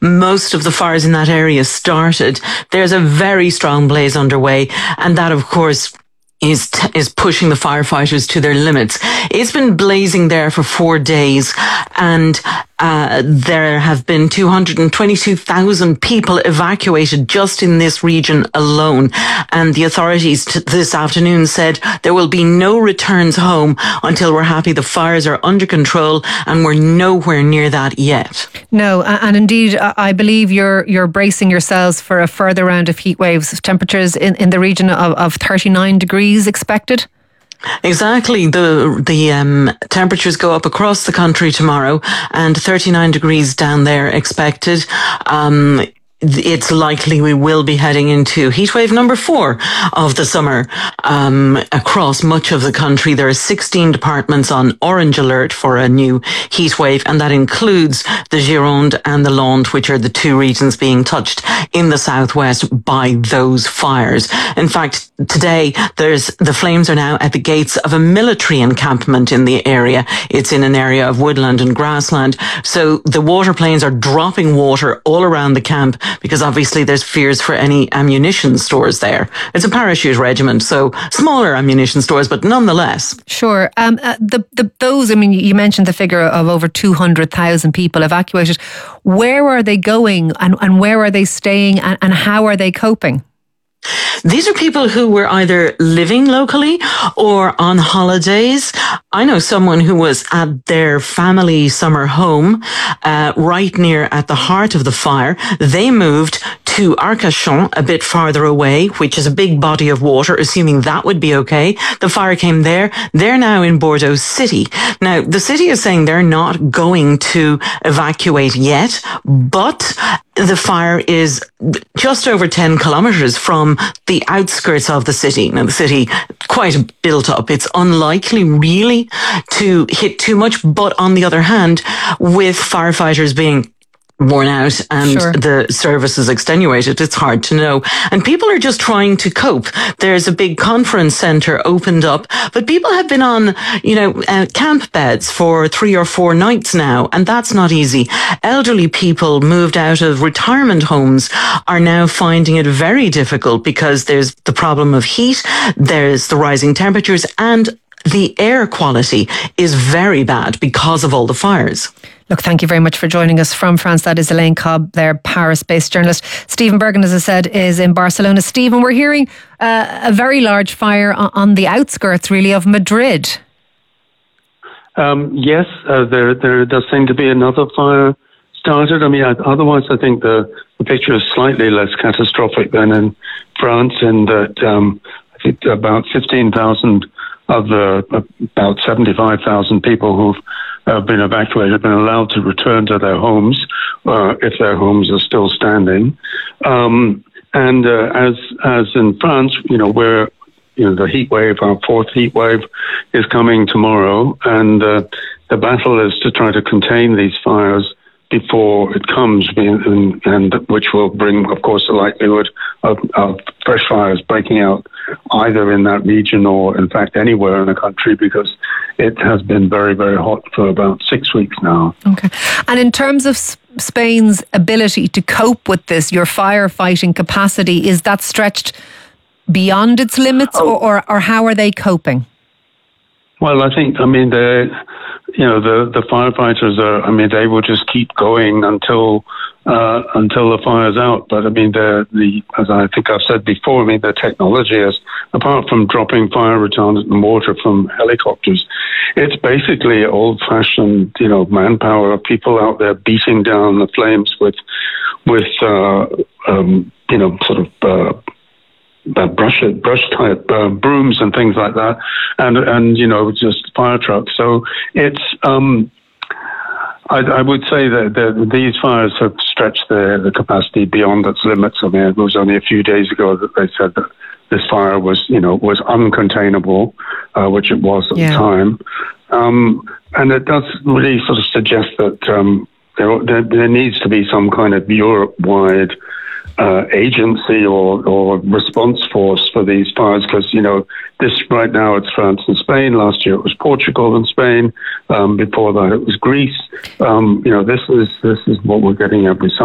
most of the fires in that area started. There's a very strong blaze underway, and that, of course, is pushing the firefighters to their limits. It's been blazing there for 4 days, and there have been 222,000 people evacuated just in this region alone. And the authorities this afternoon said there will be no returns home until we're happy the fires are under control, and we're nowhere near that yet. No, and indeed, I believe you're bracing yourselves for a further round of heat waves. Temperatures in the region of 39 degrees expected. Exactly. The temperatures go up across the country tomorrow, and 39 degrees down there expected. It's likely we will be heading into heatwave number 4 of the summer across much of the country. There are 16 departments on orange alert for a new heatwave, and that includes the Gironde and the Landes, which are the 2 regions being touched in the southwest by those fires. In fact, today the flames are now at the gates of a military encampment in the area. It's in an area of woodland and grassland. So the water planes are dropping water all around the camp, because obviously there's fears for any ammunition stores there. It's a parachute regiment, so smaller ammunition stores, but nonetheless. Sure. Those, I mean, you mentioned the figure of over 200,000 people evacuated. Where are they going, and where are they staying, and how are they coping? These are people who were either living locally or on holidays. I know someone who was at their family summer home right near at the heart of the fire. They moved to Arcachon, a bit farther away, which is a big body of water, assuming that would be okay. The fire came there. They're now in Bordeaux City. Now, the city is saying they're not going to evacuate yet, but the fire is just over 10 kilometres from the outskirts of the city. Now, the city, quite built up. It's unlikely really to hit too much, but on the other hand, with firefighters being worn out and Sure. the services extenuated, it's hard to know. And people are just trying to cope. There's a big conference centre opened up, but people have been on, camp beds for 3 or 4 nights now, and that's not easy. Elderly people moved out of retirement homes are now finding it very difficult, because there's the problem of heat, there's the rising temperatures, and the air quality is very bad because of all the fires. Look, thank you very much for joining us from France. That is Elaine Cobb, their Paris-based journalist. Stephen Bergen, as I said, is in Barcelona. Stephen, we're hearing a very large fire on the outskirts, really, of Madrid. Yes, there does seem to be another fire started. I mean, otherwise, I think the picture is slightly less catastrophic than in France, in that I think about 15,000 of the about 75,000 people who've been evacuated have been allowed to return to their homes if their homes are still standing. And as in France, we're the heat wave, our 4th heat wave, is coming tomorrow, and the battle is to try to contain these fires before it comes, and which will bring, of course, the likelihood of fresh fires breaking out either in that region or, in fact, anywhere in the country, because it has been very, very hot for about 6 weeks now. Okay. And in terms of Spain's ability to cope with this, your firefighting capacity, is that stretched beyond its limits, or how are they coping? Well, I think, the firefighters are, they will just keep going until the fire's out. But as I think I've said before, the technology is, apart from dropping fire retardant and water from helicopters, it's basically old-fashioned, manpower of people out there beating down the flames with brush type brooms and things like that, and just fire trucks. So it's I would say that these fires have stretched the capacity beyond its limits. It was only a few days ago that they said that this fire was uncontainable, which it was at the time, and it does really sort of suggest that there needs to be some kind of Europe-wide agency or response force for these fires, because this right now it's France and Spain. Last year it was Portugal and Spain. Before that it was Greece. This is what we're getting every summer.